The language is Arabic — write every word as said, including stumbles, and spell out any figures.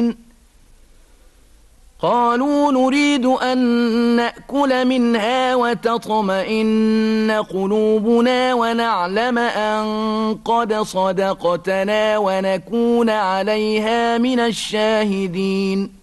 قالوا نريد أن نأكل منها وتطمئن قلوبنا ونعلم أن قد صدقتنا ونكون عليها من الشاهدين